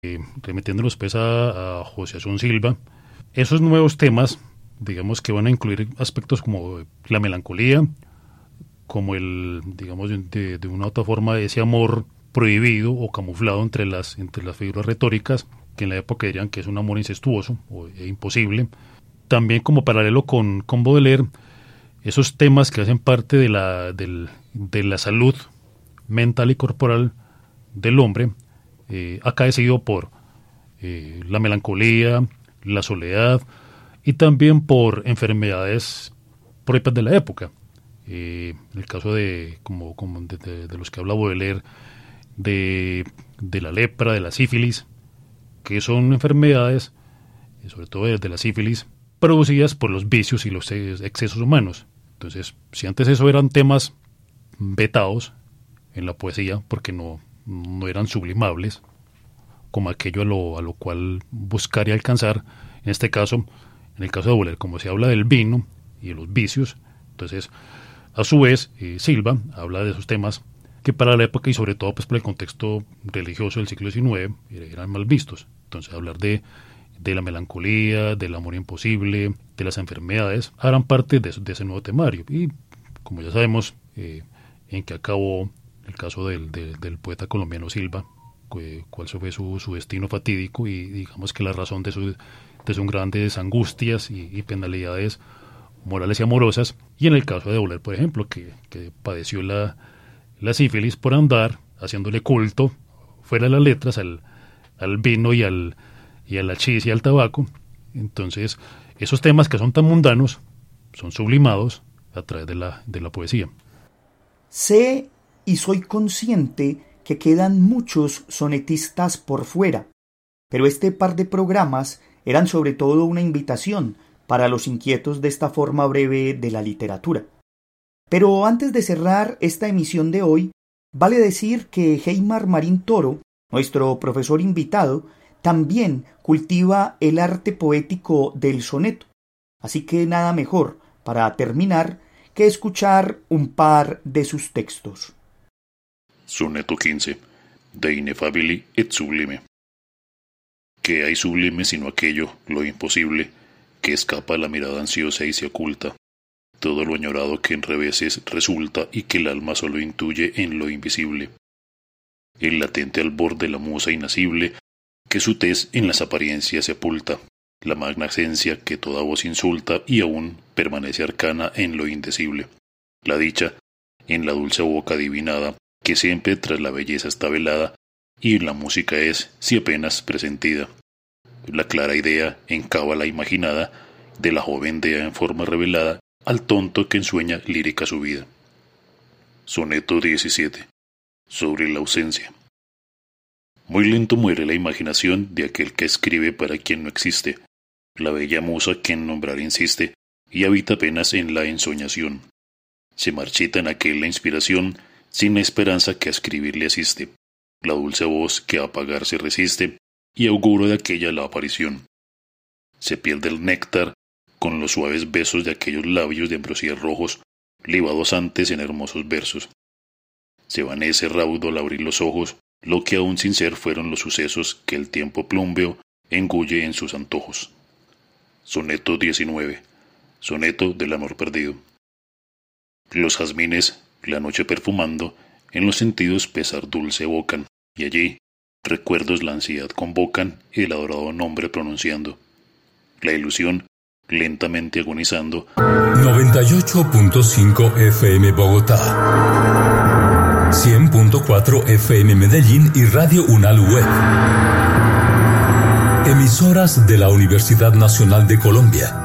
remitiéndolos pues a José Asun Silva. Esos nuevos temas, digamos que van a incluir aspectos como la melancolía, como digamos, de una u otra forma, ese amor prohibido o camuflado entre las figuras retóricas, que en la época dirían que es un amor incestuoso o imposible. También, como paralelo con Baudelaire, esos temas que hacen parte de la salud mental y corporal del hombre, acaecido por la melancolía, la soledad y también por enfermedades propias de la época. En el caso de los que habla Baudelaire, de la lepra, de la sífilis, que son enfermedades, sobre todo de la sífilis, producidas por los vicios y los excesos humanos. Entonces, si antes eso eran temas vetados en la poesía, porque no eran sublimables, como aquello a lo cual buscar y alcanzar, en este caso, en el caso de Baudelaire, como se habla del vino y de los vicios, entonces, a su vez, Silva habla de esos temas que para la época y sobre todo pues por el contexto religioso del siglo XIX eran mal vistos. Entonces, hablar de la melancolía, del amor imposible, de las enfermedades, harán parte de ese nuevo temario. Y como ya sabemos, en que acabó el caso del poeta colombiano Silva, cuál fue su destino fatídico y digamos que la razón de sus grandes angustias y penalidades morales y amorosas. Y en el caso de Baudelaire, por ejemplo, que padeció la sífilis por andar haciéndole culto fuera de las letras al vino y al hachís y al tabaco. Entonces, esos temas que son tan mundanos son sublimados a través de la poesía. Sé y soy consciente que quedan muchos sonetistas por fuera, pero este par de programas eran sobre todo una invitación para los inquietos de esta forma breve de la literatura. Pero antes de cerrar esta emisión de hoy, vale decir que Heimar Marín Toro, nuestro profesor invitado, también cultiva el arte poético del soneto. Así que nada mejor, para terminar, que escuchar un par de sus textos. Soneto 15. De ineffabili et sublime. ¿Qué hay sublime sino aquello, lo imposible, que escapa a la mirada ansiosa y se oculta? Todo lo añorado que en reveses resulta y que el alma solo intuye en lo invisible. El latente albor de la musa inacible, que su tez en las apariencias sepulta, la magna esencia que toda voz insulta y aún permanece arcana en lo indecible. La dicha, en la dulce boca adivinada, que siempre tras la belleza está velada, y en la música es, si apenas presentida. La clara idea en cábala imaginada, de la joven dea en forma revelada, al tonto que ensueña lírica su vida. Soneto 17. Sobre la ausencia. Muy lento muere la imaginación de aquel que escribe para quien no existe, la bella musa que en nombrar insiste, y habita apenas en la ensoñación. Se marchita en aquel la inspiración, sin la esperanza que a escribir le asiste, la dulce voz que a apagar se resiste, y auguro de aquella la aparición. Se pierde el néctar, con los suaves besos de aquellos labios de ambrosía rojos, libados antes en hermosos versos. Se vanece raudo al abrir los ojos, lo que aún sin ser fueron los sucesos que el tiempo plúmbeo engulle en sus antojos. Soneto 19. Soneto del amor perdido. Los jazmines, la noche perfumando, en los sentidos pesar dulce evocan, y allí, recuerdos la ansiedad convocan, el adorado nombre pronunciando. La ilusión, lentamente agonizando. 98.5 FM Bogotá, 100.4 FM Medellín y Radio Unal Web. Emisoras de la Universidad Nacional de Colombia.